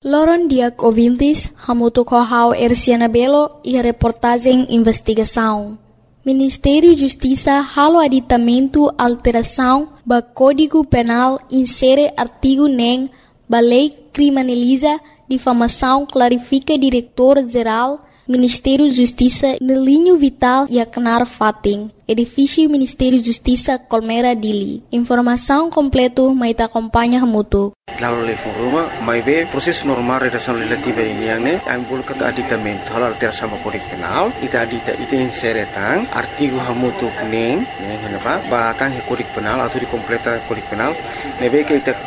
Loron Diak ouvintes, hamutu kohau Erciana Belo e a reportagem investigação. Ministério Justiça halo aditamento alteração ba Código Penal insere artigo nem ba lei criminaliza difamação clarifica diretor-geral Ministério Justiça no linho vital e acnar fating. Edifício Ministério Justiça Colmera Dili. Informação completo mai ta acompanha hamutu. Lalu level rumah, mai be proses normal redação legislativa ini yang ne, yang boleh kata aditamento hal alteração sama Kode Penal, ita insere tang artigo hamutu neng henapa, batang Kode Penal atau dikompleta Kode Penal, nebe ke ita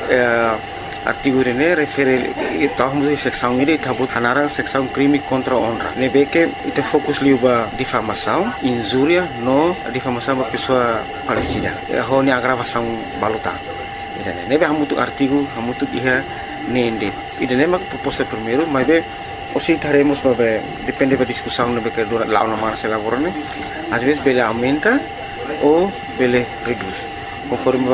artigo ini refere tahun seksão ini tabut hanarang seksão crime contra honra. Nebe ke ita fokus liuba difamação, injúria no difamação ba pessoa falecida. Honi agravação baluta. Nebe hamutu artigo hamutu iha nende. Ida nema proposta primeiro, mas be osi taremos babe depende da discussão nebe que dura lá na mara se elaborane. Às vezes bele aumenta ou bele reduz. Conforme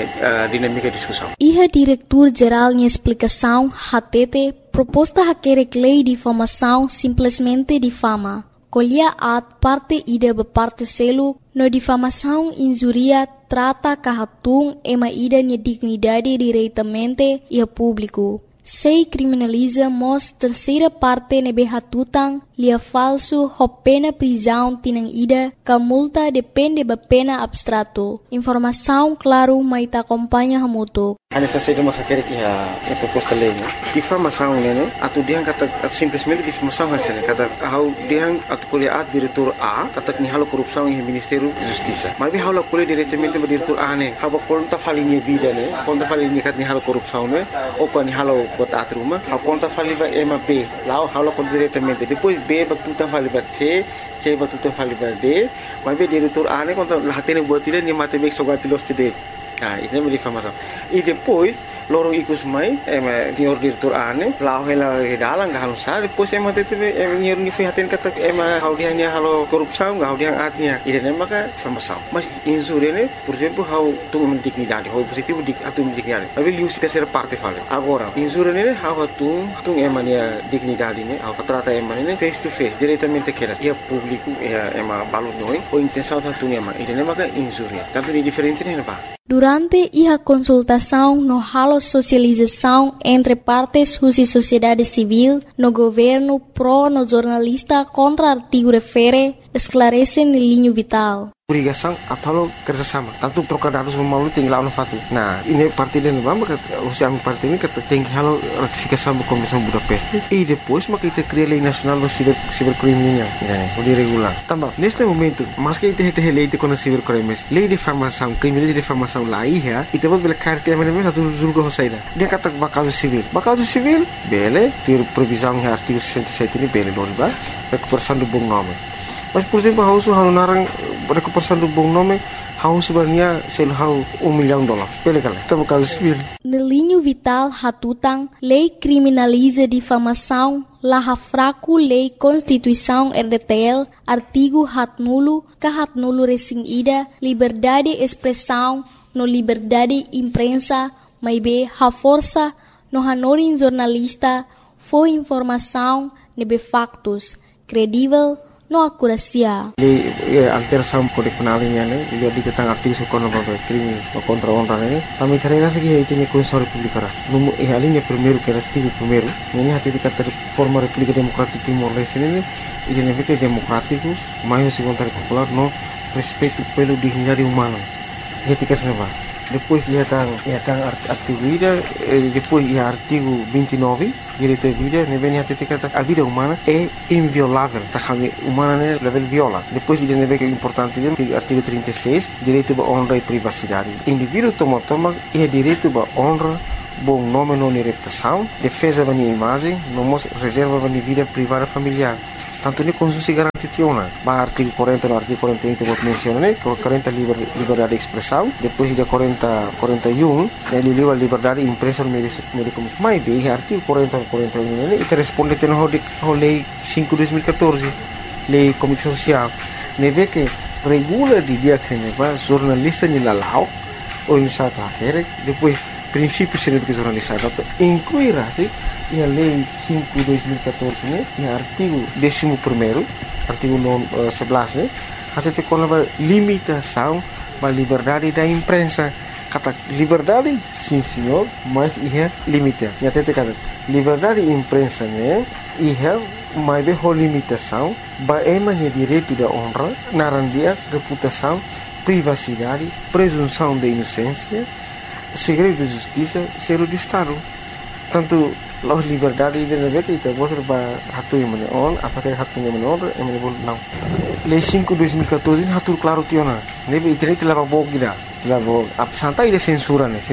a dinâmica de discussão. Iha diretor-geral em explicação, hatete, proposta haquerek lei de difamação simplesmente difama. Colhia at parte ida beparte selu, no difamação injuria trata kahatung ema ida nia dignidade diretamente e a público. Sei criminaliza mos terceira parte nebe hatutang lia falso ho pena prisão tinang ida ka multa depende ba pena abstrato. Informação claro mai ta acompanha hamutu. Ana sa sede makakere a proposta lei. Difamação né? Atu diang kata simplesmente difamação hasil kata how diang atu kuliah diretor A kata ni halo korupsão em Ministério Justiça. Mas bi halo kuliah diretamente ba diretor A né. Haba konta falinha vida né. Konta falinha kat ni halo korupsão né. O ko ni halo bota atruma. Ha konta faliba ema B. Lao halo kon diretamente. Depois B batuta faliba C batuta faliba D. Mas bi diretor A né konta lahatene buat dia ni mate bek sogati los tide. Ini menjadi difamação. E depois, lorong ikut semai, senhor diretor ane, lau hela dalang gak halus sah. Depois tete, senhor ni fihatin kata, hau dia ni halo korupsão, hau dia atnya. Ini nama ka difamação. Mas injúria ne, por exemplo, hau tung dignidade, hau positivo atu dignidade. Tapi lius terceira parte fala. Agora, injúria ne, hau tung emania dignidade ne, hau trata emania face to face, diretamente kelas. Ia público, ia balut noi, ou intenção tung Ini nama ka injúria. Tanto ni diferente ne apa? Durante a consultação no halo socialização entre partes e sociedade civil, no governo pro no jornalista contra artigo refere, esclarece no linho vital. Obrigação atau kerjasama. Tanto trocar dados melalui tinggal no fati. Nah, ini parti dan maka usia parti ini kata tinggi halo ratifikasi Konvensi Budapest e depois maka kita cria lei nacional do cibercrime o de regular. Também neste momento, mas que kita lei de contra cibercrimes, lei de difamação, crime de difamação lá ia, e depois bela carta a mesma do julgo hosaida. Dia kata bakal civil, bele, ter previsão em artigo 67 ini bele não ba? Recuperação do bom nome. Mas por exemplo, hausu narang recuperação do bom nome, hausu sebenarnya selhau $1 milhão. Bele kala, tá bakal civil. No linho vital hatutang, lei criminaliza difamação, laha fraco lei Constituição RDTL, artigo hatnulo, kahatnulo resing ida, liberdade expressão, no liberdade imprensa, mai be ha força, no hanorin jornalista, foi informação, nebe factos, credível, no akurasia. Lei alteração Kode Penal ini dia tentang artigo sekono crime contra honra ini. Kami karena segi itu ni Konstitusi Republik Ara. Numu alinya primeiro que era artigo primeiro. Ini hati dikata forma República Democrática Timor-Leste ini identifica democrático, mais segundo popular no respeito pelo dignidade humana. Etika senapa. Depois ia tang artigo ida, depois ia artigo 29 direito à vida, ne vem a kata a vida humana é inviolável, tá kami humana ne level viola. Depois ida ne é importante artigo 36, direito à honra e privacidade. Indivíduo toma é direito à honra, bom nome não reputação, defesa da minha imagem, não reserva da minha vida privada familiar. Tanto ni Konstitusi garanti tiona, ba artigo 40 no artigo 41 vou mencionar, 40 liberdade de expressão, depois de 41 ele livre liberdade de imprensa no meio de comunicação. Mas bem, artigo 40 41 ele responde ao lei 5/2014, lei de comunicação social, neve que regula de dia que neva jornalista ni lalau ou iniciativa, depois princípios de educação jornalista incluirá-se a Lei 5/2014, né, no artigo 11º, artigo 11, né, até com a limitação da liberdade da imprensa. Kata liberdade, sim senhor, mas é limite. E até kata liberdade da imprensa, né, mas é limitação, é direito da honra, narandia, reputação, privacidade, presunção de inocência, segredo de justiça, segredo de Estado. Tanto a liberdade de negócio itu boleh hatu yang mana on, apakah hatu yang mana on, yang mana boleh não. Lei 5/2014 hatu claro tiona. Nebe internet lava bog gida, lava santai de censura ne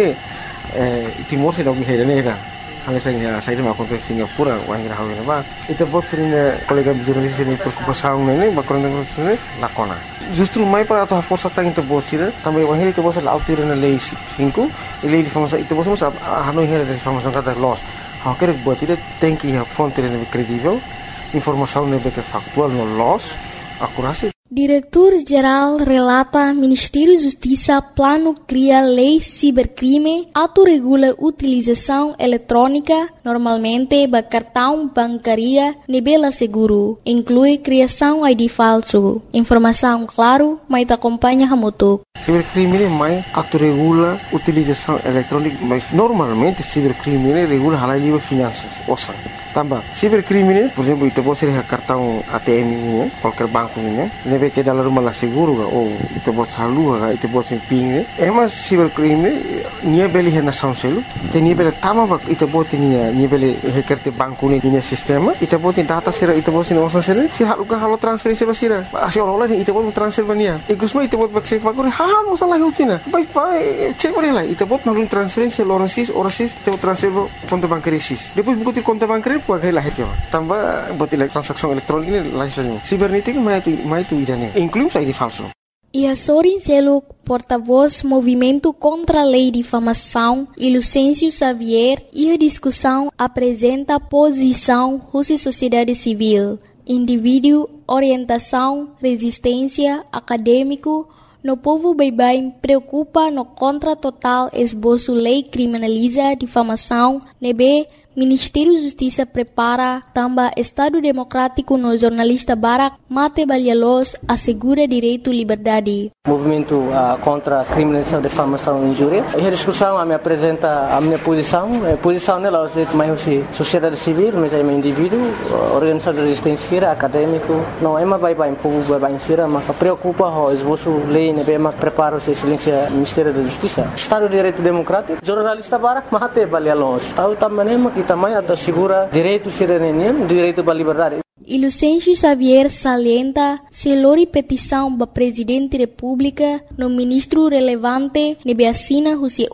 Timor se dá alguém nega. Hal saya dah makan ke Singapura, orang Irau ni bah. Itu buat sering kolega jurnalis ini preocupação ni, bakoran dengan sini lakona. Justru mai para atau força tang itu buat sih, tambah orang itu buat lautir na lei 5, lei de informação itu buat semua hanoi hera de informação kata loss. Hak kerja buat itu tem que a fonte lebih kredibel, informação lebih factual no loss, akurasi. Diretor-Geral relata Ministério Justiça plano cria lei cibercrime, autorregula utilização eletrônica, normalmente ba cartão bancaria nebela seguro, inclui criação ID falso. Informação claro, mas acompanha hamutuk. Cibercrime mais autorregula utilização eletrônica, mas normalmente cibercrime regula halal livre finanças, osan. Tambah, cibercrime, por exemplo, itu pode ser cartão ATM ini, qualquer banco ini, nebe que dalam rumah lah seguro ga, ou itu pode salua ga, itu pode ping ini. Emas cibercrime, nia beli hena sound selu, te nia beli tama bak, itu pode nia beli hekerte banco ini nia sistema, itu pode data sira, itu pode osan sira, si haluka halo transferensi basira, asi orang lain itu pode transfer bania. Ikusma itu pode cek bakuri, halo salah yutina, baik cek boleh lah, itu pode nalun transferensi loransis, orasis, itu transfer konto bankerisis. Depois buku konto bankeri pag lah itu, tambah buat transaksi elektronik ini lain. Cibernética mais itu idane, inclui ID falso. E Sorin Seluk, porta-voz Movimento contra a Lei de Difamação, e Lucêncio Xavier, e a discussão apresenta posição Rússia Sociedade Civil, indivíduo, orientação, resistência, acadêmico, no povo bem preocupa no contra total esboço lei criminaliza difamação, nebe Ministério Justiça prepara também Estado Democrático no jornalista Barak Mate Balhalos assegura direito e liberdade. Movimento contra a criminalização, difamação e injúria. E a discussão me apresenta a minha posição. A posição nela é mais sociedade civil, mas é um indivíduo, organização de resistência, acadêmico. Não é mais bem povo bem sira, mas preocupa o esboço lei, né? Mas prepara o silêncio Ministério da Justiça. Estado de Direito Democrático, jornalista Barak Mate Balhalos. Tahu também também assegura direito cidadania, direito à liberdade. E Lucêncio Xavier salienta se lori petição ba Presidente da República no ministro relevante nebe assina husi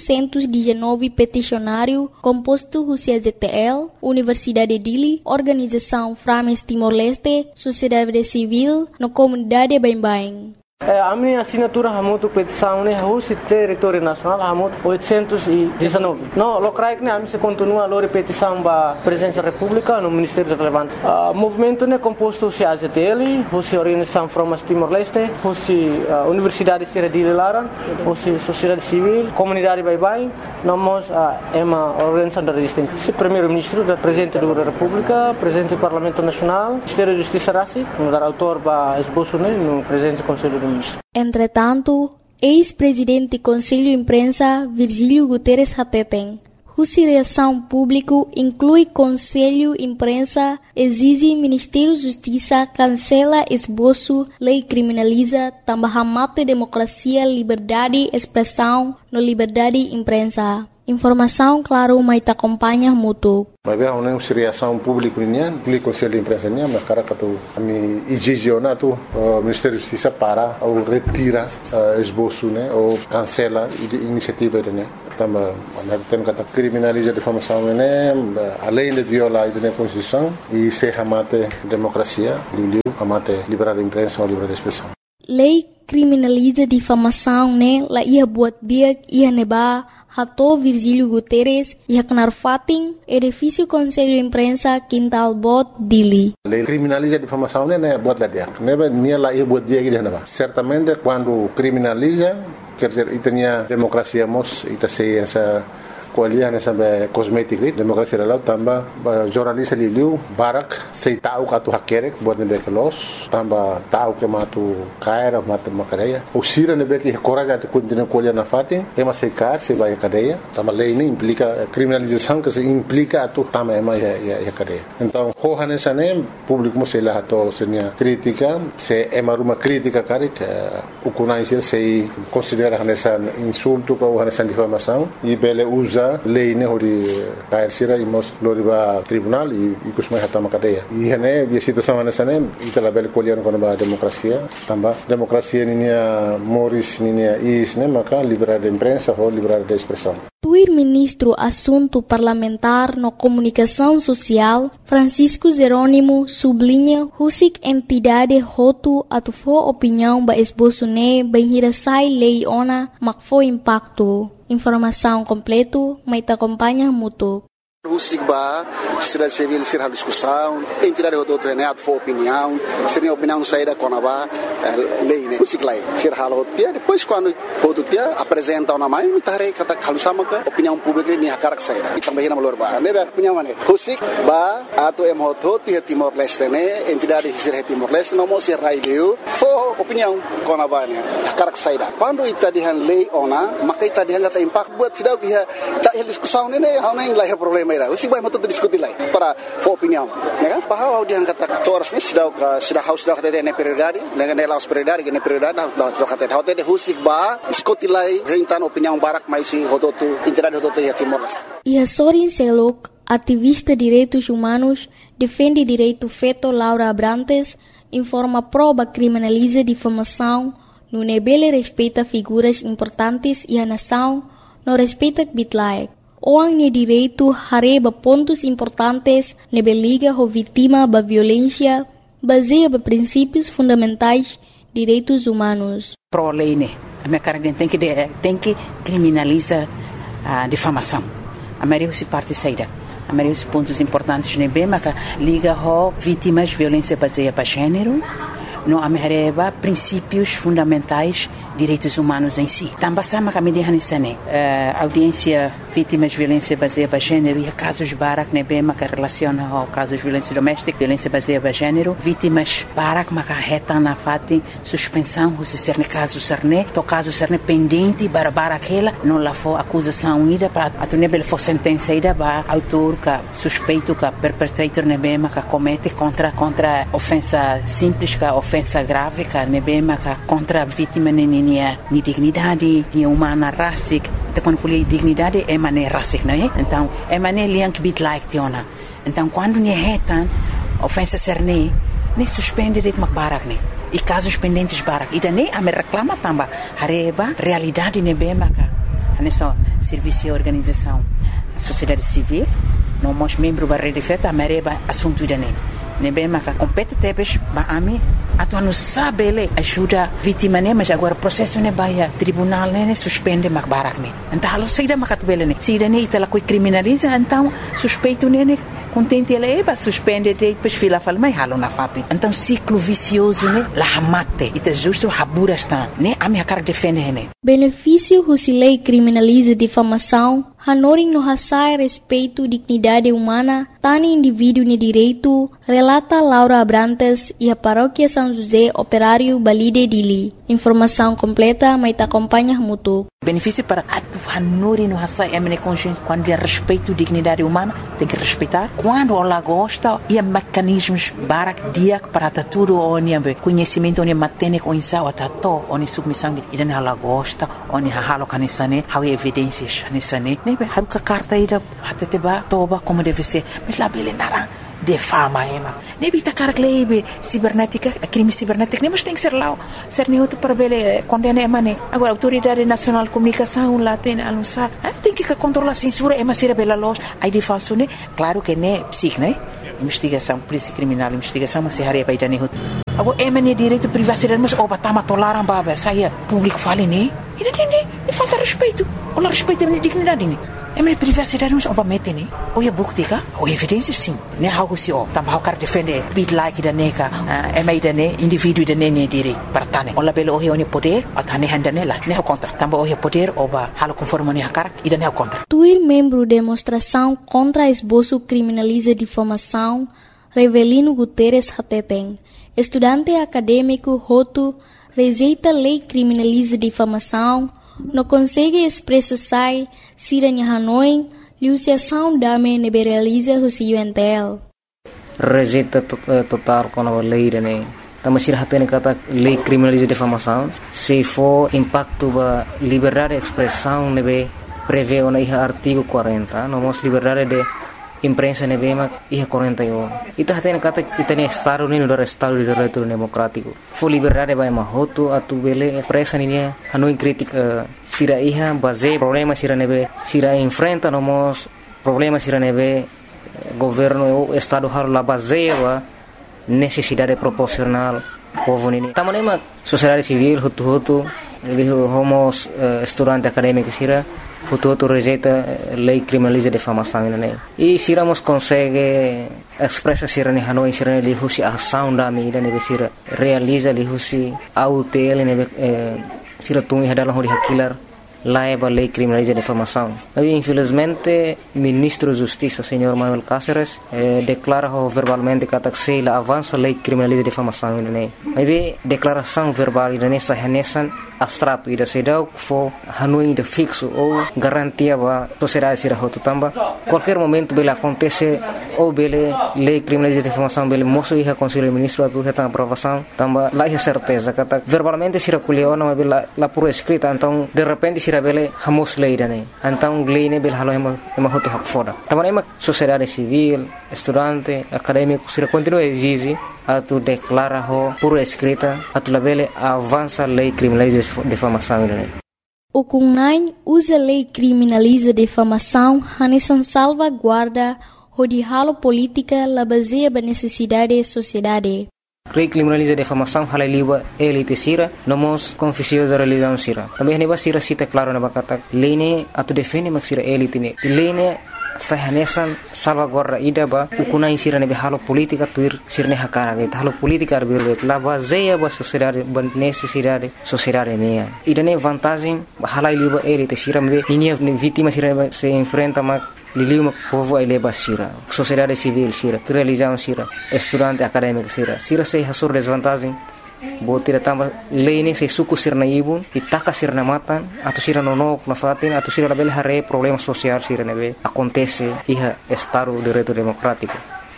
819 peticionário composto husi ZTL, Universidade Dili, Organização Frames Timor-Leste, Sociedade Civil, no comunidade Bain-Bain. A minha assinatura hamutu petição ne husi território nacional hamutu 819. No, locraik ne se continua a petição ba Presidência da República no Ministério relevante. Movimento ne composto husi AZTL, husi Organização Frames Timor-Leste, husi Universidade de Laran, husi Sociedade Civil, Comunidade Bain-Bain, nós é uma organização de resistência. Primeiro-Ministro da Presidente da República, Presidente do Parlamento Nacional, Ministério da Justiça Rassi, no dar autor ba esboço ne no Presidente do Conselho do Entretanto, ex-presidente do Conselho Imprensa Virgílio Guterres Hateten, cuja reação pública inclui Conselho Imprensa, exige Ministério da Justiça cancela esboço, lei criminaliza, também mate democracia, liberdade, expressão, no liberdade imprensa. Informação, claro, mas te acompanha muito. Mas bem, uma reação pública nian, o Conselho de Imprensa nian, mas cara que tu me exige tu Ministério da Justiça para ou retira esboço, né, ou cancela iniciativa, né. Também, tem que criminaliza a difamação, né, além de violar a Constituição e se amate democracia, amate liberdade de imprensa ou liberdade de expressão. Lei criminaliza difamação, né, la ia buat dia ia neba Hato Virgílio Guterres ia kenar fating edifício Conselho de Imprensa Quintal Bot Dili. Lei criminaliza a difamação, né, buat lá dia. Neba nia lá ia buat dia que dia neba. Certamente quando criminaliza quer dizer, itania demokrasia mos, ita sei essa kualian sampai kosmetik ni demokrasi lalau tambah jurnalis liu barak sei tahu katu hakerek buat nebe kelos tambah tahu ke matu kaira matu makadeya usira nebe ki koraja tu kuntine kualian nafati ema sei kar sei vai kadeya tambah lei ini implica criminalização que se implica tu tambah ema ya kadeya então hohane sane público sei lá to senia crítica se ema ruma crítica karik ukunai sei considera nessa insulto ou nessa difamação e bele usa lei ne hori kair sira imos loriba tribunal e kusmai hatama kadeya e hene bi situação nesane itala bel kolian kono ba demokrasia tamba demokrasia ninia moris ninia isne maka liberdade de imprensa ou liberdade de expressão. Tuir ministro assunto parlamentar no comunicação social Francisco Jerônimo sublinha husik entidade hotu atufo opinião ba esboço ne banhirasai lei ona makfo impacto. Informação completo, mas te acompanha muito. O SIGBA, sociedade civil, ser a discussão, entidade do outro neto for opinião, seria opinião saída com a lei, né? O SIGLAI, ser a rotia, depois quando o outro dia apresenta uma mãe, me tarei kata kalusama ka opinião pública ni hakarak saída. E também na malorba, né? Opinião mana? O SIGBA, ato emhotot e Timor Leste, né? Entidade ser Timor Leste, não mo ser raileu, for opinião com a bane, hakarak saída. Quando ita dihan lei ona, maka ita dihan kata impact buat sidau dia tak diskusão né? Hau nem lah problema. O SIGBA é muito discutir lá para a opinião, né? Bahwa dia kata toras ni sudah kata dia prioridade, dengan nela prioridade, que prioridade sudah kata dia o SIGBA diskutir lá rentan opinião barak mais si hototu entidade hototu ya Timor Leste. E a Sorin Selok, ativista de direitos humanos, defende direito feto Laura Abrantes, informa proba criminaliza difamação, no nebele respeita figuras importantes e a nação não respeita bitlaek. Orang ni direito hareba pontos importantes nebe liga ho vítima da violência baseia ba princípios fundamentais direitos humanos. Pro lei né, a minha cara tem que criminalizar a difamação. A maioria se parte saída. A maioria dos pontos importantes nebe mas liga ho vítimas violência baseia ba gênero. No amereba princípios fundamentais direitos humanos em si. Também sama kami dihanisane audiência vítimas de violência baseada em gênero e casos barak nebe maka relaciona ao casos de violência doméstica, violência baseada em gênero, vítimas barak maka reta na fati suspensão se ser caso serne, to caso serne pendente para aquela não lá for acusação ida para a nebe for sentença ida ba autor ka suspeito ka perpetrator nebe maka comete contra ofensa simples ka ofensa grave ka nebe maka contra vítima ni dignidade, ni humana racic, então quando falei dignidade é maneira racic, não é? Então é maneira liang bit like tiona. Então quando ni retan ofensa serne, nem suspende de barak ne. E casos pendentes barak. E daí a me reclama também hareba realidade nebe maka. Nessa serviço e organização, sociedade civil, não mos membro da rede feta, a mereba assunto dane. Nebe maka compete tebes ba ami atu não sabe ele ajuda vítima né mas agora processo né baia tribunal né suspende mak barak né então alo saída makat bele né saída né itala coi criminaliza então suspeito né contente ele ba suspende depois fila fala mai halo na fati então ciclo vicioso né la mate ita justo habura está né ami hakar defende né benefício se lei criminaliza difamação hanoring no hasai respeito dignidade humana tani indivíduo ni direito relata Laura Abrantes e a paróquia São José Operário Balide Dili. Informação completa, mas te acompanha muito. Benefício para a hanuri no hasai é consciência quando é respeito dignidade humana tem que respeitar quando ela gosta e mecanismos barak dia para tudo onde conhecimento onde matene com isso atato onde submissão e dan ela gosta onde halo kanisane how evidências nisane nebe haruka carta ida hateba toba como deve ser mas lá bele nara defama ema nebi takar lebe cibernética crime cibernético nem mas tem que ser lá ser nem outro para bele condena emane agora autoridade nacional de comunicação lá tem anunciar tem que controlar a censura ema ser bela loja aí de falso né claro que né psic né investigação polícia criminal investigação mas se haria para dane agora emane direito privacidade mas oba tama tolaram baba saia público fale né e falta respeito ou respeito a dignidade né Emre privacidade não oba mete ni. O ya bukti ka? O evidência sim. Ne how si o. Tam how kar defender bit like da neka. Emai da ne indivíduo da ne diri partane. Ola belo o oni poder atane handane la. Ne contra. Tam o poder oba halo conforme ni hakar ida ne contra. Tuir membro demonstração contra esboço criminaliza difamação Revelino Guterres Hateteng. Estudante acadêmico Hotu rejeita lei criminaliza difamação, não consegue expressar siranya Hanoi, liusiação dame neberaliza o UNTL. Rejeita total com a lei, né? Tama sira hatene kata lei criminaliza difamação, se for impacto ba liberdade de expressão nebe prevê o artigo 40, nomos liberdade de imprensa nebema iha 41. Ita hatene kata itane estado ni no estado de direito democrático. Fo liberdade vai mahoto atu bele expressa ni Hanoi crítica sira iha base problema sira nebe sira enfrenta nomos problema sira nebe governo estado har la base wa necessidade proporcional povo ni. Tamanema sociedade civil hutu homos estudante acadêmico sira Hutu rejeita lei criminaliza difamação né e siramos consegue expressa sira ni Hanoi sira li husi ação da mídia ne sira realiza li husi autel ne sira tungi hadalah hori hakilar laiba lei criminaliza difamação. Mas infelizmente ministro de Justiça senhor Manuel Cáceres declara verbalmente que la avança lei criminaliza difamação né. Mas declaração verbal ne sahanesan abstrato ida sedau fo Hanoi de fixo ou garantia ba sociedade sira hotu tamba qualquer momento bela acontece ou bele lei criminaliza difamação bele moço iha conselho ministro abu heta aprovação tamba lá é certeza kata verbalmente sira kuliona mas bela la por escrita então de repente sira bele hamos lei dane então lei ne bele halo ema hotu hak foda tamba ema sociedade civil estudante acadêmico sira continua exige atu declara ho por escrita atu labele avança lei criminaliza difamação. O CUNAI usa lei criminaliza difamação hanesan salvaguarda o de halo política la baseia ba necessidade da sociedade. Lei criminaliza difamação halaliwa elite sira nomos confusiosa religião sira. Também neba sira cita claro na bakata lei ne atu defende mak sira elite ne. Lei ne sahanesan salvaguarda ida ba ukuna insira nebe halo politika tuir sirne hakara ne halo politika arbir la baseia ba sociedade ba necessidade sociedade ne ida ne vantagem halai liba elite sira me ninia vítima sira se enfrenta ma liliu povo ai leba sira sociedade civil sira religião sira estudante acadêmico sira se hasur desvantagem botira tamba lei se suku sirna ibun itaka sirna matan atau sira nonok na fatin atau sira label hare problema social sira nebe acontece iha estado de direito democrático.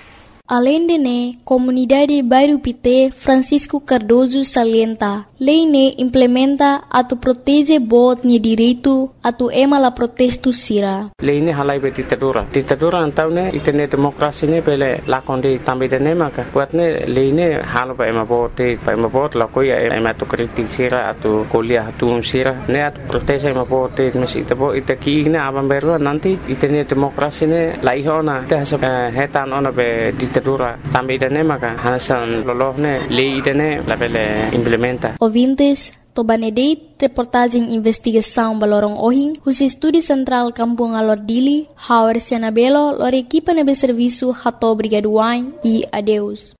Além de ne, comunidade Bairro Pité Francisco Cardoso salienta, lei ne implementa atu protege bot ni direito atu ema la protesto sira. Lei ne halai be ditadura antau ne itene demokrasi ne bele lakonde tambe de ne maka buat ne lei ne halo ba ema bot la ko ya ema to kritik sira atu kuliah atu sira ne atu protege ema bot mesi tabo itaki ne abam beru nanti itene demokrasi ne laihona te hetan ona be ditadura tambe de ne maka hasan lolohne lei de ne la bele implementa. Ouvintes, Tobanedeit, reportagem investigação Balorong Ohing, os estúdio central Kampung Alordili, Hauer Senabelo, lor equipa nebe serviço Hato Brigaduain e adeus.